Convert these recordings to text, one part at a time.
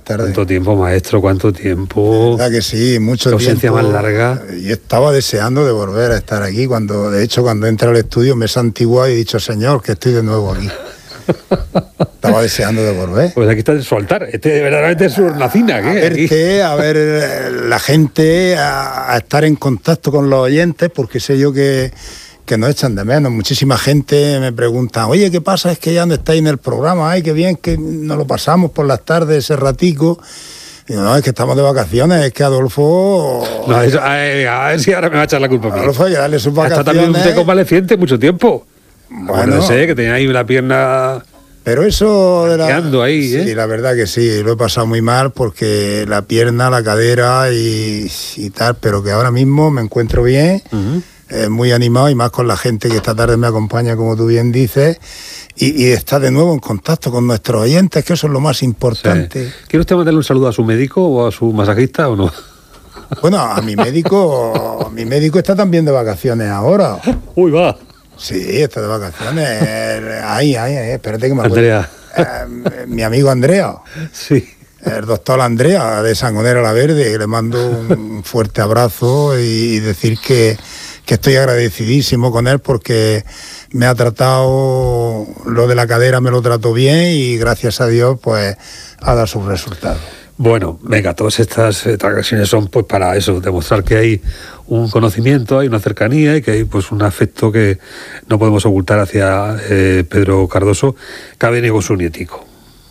tardes. ¿Cuánto tiempo, maestro? ¿Cuánto tiempo? La verdad que sí, mucho tiempo. Ausencia más larga. Y estaba deseando de volver a estar aquí. De hecho, cuando entré al estudio me he santiguado y he dicho, Señor, que estoy de nuevo aquí. Estaba deseando de volver. Pues aquí está en su altar. Verdaderamente es su hornacina. A ver la gente, a estar en contacto con los oyentes, porque sé yo que nos echan de menos. Muchísima gente me pregunta, oye, ¿qué pasa? Es que ya no estáis en el programa, ay, qué bien que nos lo pasamos por las tardes ese ratico. Digo, no, es que estamos de vacaciones, es que Adolfo... No, a ver si ahora me va a echar la culpa a mí. Adolfo, hay que darle sus vacaciones. Está también usted convaleciente mucho tiempo. Bueno, no sé, que tenía ahí la pierna... Pero eso de ahí, sí, la verdad que sí, lo he pasado muy mal porque la pierna, la cadera y tal, pero que ahora mismo me encuentro bien, muy animado y más con la gente que esta tarde me acompaña, como tú bien dices, y está de nuevo en contacto con nuestros oyentes, que eso es lo más importante. Sí. ¿Quiere usted mandarle un saludo a su médico o a su masajista o no? Bueno, a mi médico está también de vacaciones ahora. Uy, va. Sí, está de vacaciones. Ahí, espérate que me acuerdo. Andrea. Mi amigo Andrea. Sí. El doctor Andrea de Sangonera la Verde, le mando un fuerte abrazo y decir que estoy agradecidísimo con él porque me ha tratado, lo de la cadera me lo trató bien y gracias a Dios pues ha dado sus resultados. Bueno, venga, todas estas transgresiones son pues para eso, demostrar que hay un conocimiento, hay una cercanía y que hay pues un afecto que no podemos ocultar hacia Pedro Cardoso, que ha venido con su nietico.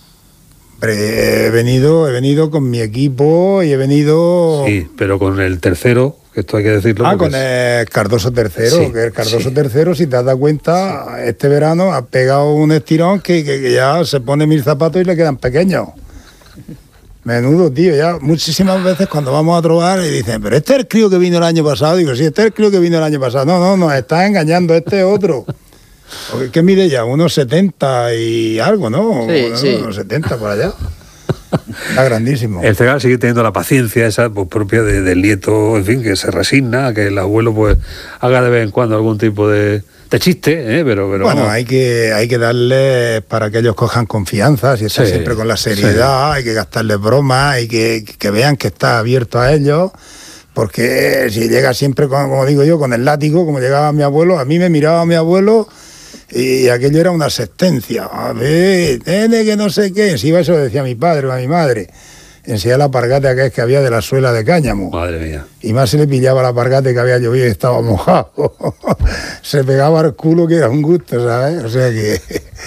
He venido con mi equipo y he venido... Sí, pero con el tercero, que esto hay que decirlo. Con el Cardoso III, sí, que el Cardoso III, si te has dado cuenta, este verano ha pegado un estirón que ya se pone 1000 zapatos y le quedan pequeños. Menudo, tío, ya muchísimas veces cuando vamos a trobar y dicen, pero este es el crío que vino el año pasado. Digo, sí, este es el crío que vino el año pasado. No, nos está engañando, este es otro. ¿Qué mide ya? Unos 70 y algo, ¿no? Sí. Unos 70 por allá. Está grandísimo. El cegal sigue teniendo la paciencia esa pues, propia del nieto, en fin, que se resigna a que el abuelo pues haga de vez en cuando algún tipo de chiste, pero bueno, vamos. hay que darle para que ellos cojan confianza, si están siempre con la seriedad, hay que gastarles bromas, y que vean que está abierto a ellos, porque si llega siempre, como digo yo, con el látigo, como llegaba mi abuelo, a mí me miraba mi abuelo y aquello era una asistencia. A ver, nene, que no sé qué, si iba eso decía mi padre o a mi madre. Enseñaba la alpargata que había de la suela de cáñamo. Madre mía. Y más se le pillaba la alpargata que había llovido y estaba mojado. Se pegaba al culo que era un gusto, ¿sabes? O sea que...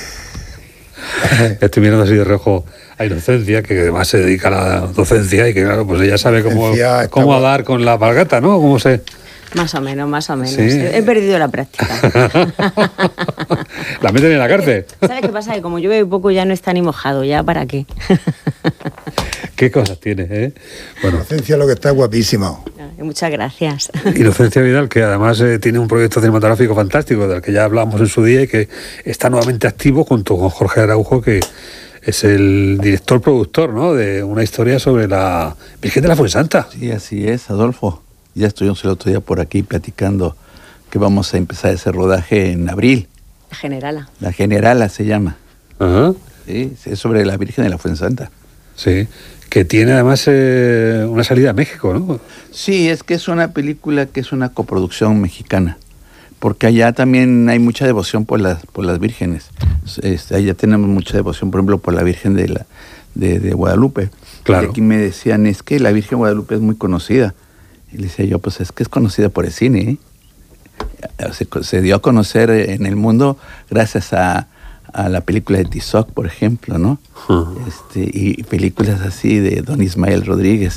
Estoy mirando así de reojo a Inocencia, que además se dedica a la docencia y que claro, pues ella sabe cómo dar con la alpargata, ¿no? Cómo se... Más o menos. ¿Sí? He perdido la práctica. ¿La meten en la cárcel? ¿Sabes qué pasa? Que como llueve poco ya no está ni mojado, ¿ya para qué? ¿Qué cosas tiene, eh? Bueno, Inocencia lo que está guapísimo. Muchas gracias. Inocencia Vidal, que además tiene un proyecto cinematográfico fantástico, del que ya hablamos en su día y que está nuevamente activo junto con Jorge Araujo, que es el director-productor, ¿no?, de una historia sobre la Virgen de la Fuensanta. Sí, así es, Adolfo. Ya estuvimos el otro día por aquí platicando que vamos a empezar ese rodaje en abril. La Generala. La Generala se llama. Ajá. Sí, es sobre la Virgen de la Fuensanta. Sí, que tiene además una salida a México, ¿no? Sí, es que es una película que es una coproducción mexicana, porque allá también hay mucha devoción por las vírgenes. Allá tenemos mucha devoción, por ejemplo, por la Virgen de Guadalupe. Claro. Y aquí me decían, es que la Virgen de Guadalupe es muy conocida. Y le decía yo, pues es que es conocida por el cine, ¿eh? Se dio a conocer en el mundo gracias a la película de Tizoc, por ejemplo, ¿no? Uh-huh. Y películas así de Don Ismael Rodríguez,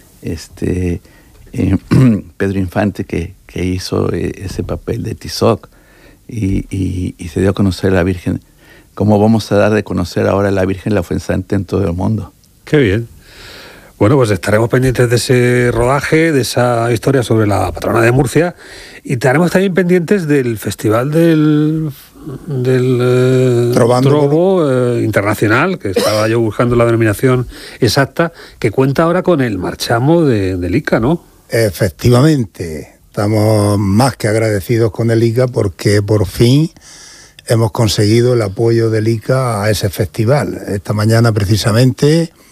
Pedro Infante que hizo ese papel de Tizoc y se dio a conocer a la Virgen. ¿Cómo vamos a dar de conocer ahora a la Virgen la Fuensanta en todo el mundo? Qué bien. Bueno, pues estaremos pendientes de ese rodaje, de esa historia sobre la patrona de Murcia, y estaremos también pendientes del festival del Trobo internacional, que estaba yo buscando la denominación exacta, que cuenta ahora con el marchamo del ICA, ¿no? Efectivamente, estamos más que agradecidos con el ICA porque por fin hemos conseguido el apoyo del ICA a ese festival. Esta mañana precisamente